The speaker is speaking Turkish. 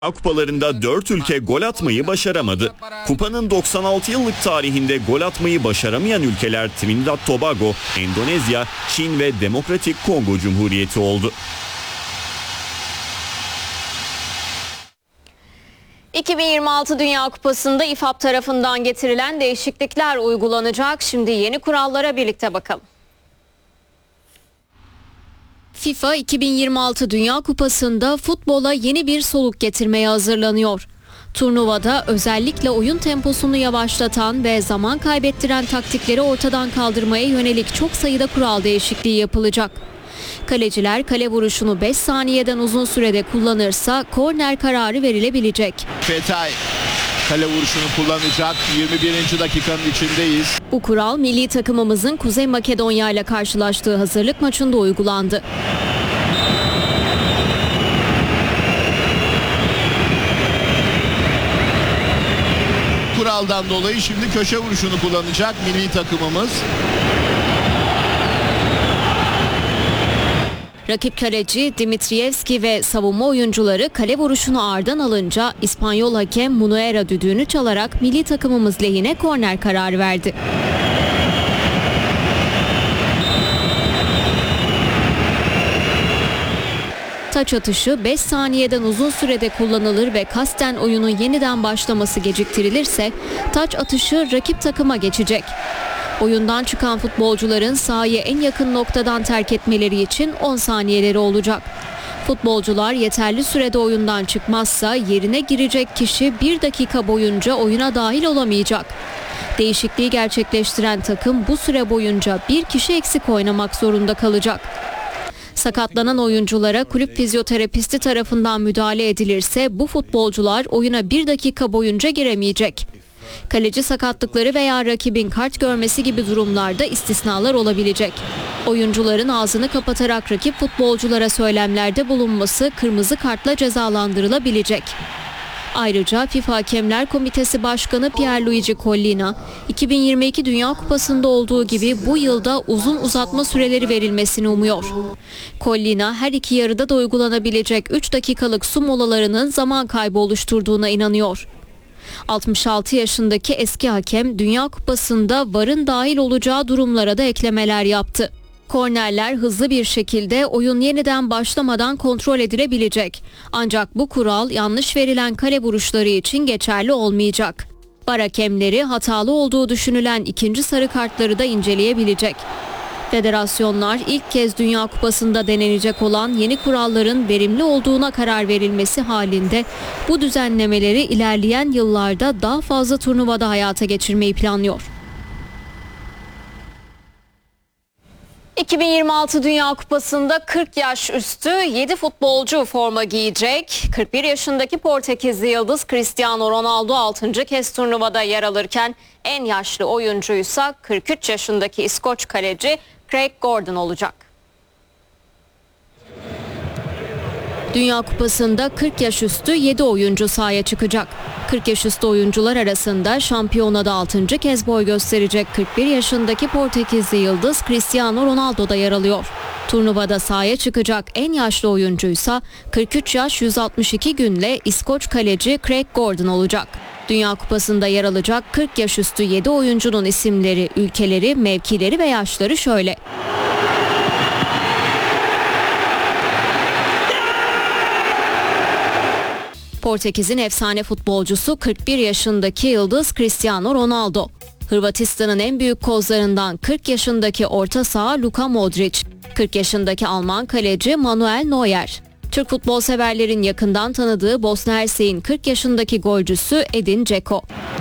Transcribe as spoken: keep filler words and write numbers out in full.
Kupalarında dört ülke gol atmayı başaramadı. Kupanın doksan altı yıllık tarihinde gol atmayı başaramayan ülkeler Trinidad Tobago, Endonezya, Çin ve Demokratik Kongo Cumhuriyeti oldu. iki bin yirmi altı Dünya Kupası'nda İ F A B tarafından getirilen değişiklikler uygulanacak. Şimdi yeni kurallara birlikte bakalım. FIFA iki bin yirmi altı Dünya Kupası'nda futbola yeni bir soluk getirmeye hazırlanıyor. Turnuvada özellikle oyun temposunu yavaşlatan ve zaman kaybettiren taktikleri ortadan kaldırmaya yönelik çok sayıda kural değişikliği yapılacak. Kaleciler kale vuruşunu beş saniyeden uzun sürede kullanırsa korner kararı verilebilecek. Fetay kale vuruşunu kullanacak. yirmi birinci dakikanın içindeyiz. Bu kural milli takımımızın Kuzey Makedonya ile karşılaştığı hazırlık maçında uygulandı. Kuraldan dolayı şimdi köşe vuruşunu kullanacak milli takımımız. Rakip kaleci Dimitrievski ve savunma oyuncuları kale vuruşunu ağırdan alınca İspanyol hakem Munuera düdüğünü çalarak milli takımımız lehine korner kararı verdi. Taç atışı beş saniyeden uzun sürede kullanılır ve kasten oyunun yeniden başlaması geciktirilirse taç atışı rakip takıma geçecek. Oyundan çıkan futbolcuların sahayı en yakın noktadan terk etmeleri için on saniyeleri olacak. Futbolcular yeterli sürede oyundan çıkmazsa yerine girecek kişi bir dakika boyunca oyuna dahil olamayacak. Değişikliği gerçekleştiren takım bu süre boyunca bir kişi eksik oynamak zorunda kalacak. Sakatlanan oyunculara kulüp fizyoterapisti tarafından müdahale edilirse bu futbolcular oyuna bir dakika boyunca giremeyecek. Kaleci sakatlıkları veya rakibin kart görmesi gibi durumlarda istisnalar olabilecek. Oyuncuların ağzını kapatarak rakip futbolculara söylemlerde bulunması kırmızı kartla cezalandırılabilecek. Ayrıca FIFA Hakemler Komitesi Başkanı Pierluigi Collina, iki bin yirmi iki Dünya Kupası'nda olduğu gibi bu yılda uzun uzatma süreleri verilmesini umuyor. Collina her iki yarıda da uygulanabilecek üç dakikalık su molalarının zaman kaybı oluşturduğuna inanıyor. altmış altı yaşındaki eski hakem Dünya Kupası'nda V A R'ın dahil olacağı durumlara da eklemeler yaptı. Kornerler hızlı bir şekilde oyun yeniden başlamadan kontrol edilebilecek. Ancak bu kural yanlış verilen kale vuruşları için geçerli olmayacak. V A R hakemleri hatalı olduğu düşünülen ikinci sarı kartları da inceleyebilecek. Federasyonlar ilk kez Dünya Kupası'nda denenecek olan yeni kuralların verimli olduğuna karar verilmesi halinde bu düzenlemeleri ilerleyen yıllarda daha fazla turnuvada hayata geçirmeyi planlıyor. iki bin yirmi altı Dünya Kupası'nda kırk yaş üstü yedi futbolcu forma giyecek. kırk bir yaşındaki Portekizli yıldız Cristiano Ronaldo altıncı kez turnuvada yer alırken en yaşlı oyuncuysa kırk üç yaşındaki İskoç kaleci Craig Gordon olacak. Dünya Kupası'nda kırk yaş üstü yedi oyuncu sahaya çıkacak. kırk yaş üstü oyuncular arasında şampiyonada altıncı kez boy gösterecek kırk bir yaşındaki Portekizli yıldız Cristiano Ronaldo da yer alıyor. Turnuvada sahaya çıkacak en yaşlı oyuncuysa kırk üç yaş yüz altmış iki günle İskoç kaleci Craig Gordon olacak. Dünya Kupası'nda yer alacak kırk yaş üstü yedi oyuncunun isimleri, ülkeleri, mevkileri ve yaşları şöyle. Portekiz'in efsane futbolcusu kırk bir yaşındaki yıldız Cristiano Ronaldo. Hırvatistan'ın en büyük kozlarından kırk yaşındaki orta saha Luka Modric. kırk yaşındaki Alman kaleci Manuel Neuer. Türk futbol severlerin yakından tanıdığı Bosna Hersek'in kırk yaşındaki golcüsü Edin Dzeko.